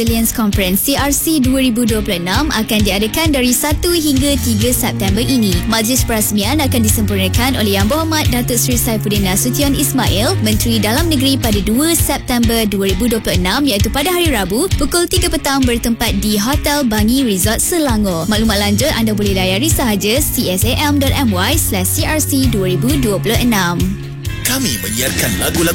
Resilience Conference CRC 2026 akan diadakan dari 1 hingga 3 September ini. Majlis perasmian akan disempurnakan oleh Yang Berhormat Datuk Seri Saifuddin Nasution Ismail, Menteri Dalam Negeri pada 2 September 2026 iaitu pada hari Rabu pukul 3 petang bertempat di Hotel Bangi Resort Selangor. Maklumat lanjut anda boleh layari sahaja csam.my/crc2026. Kami menyiarkan lagu-lagu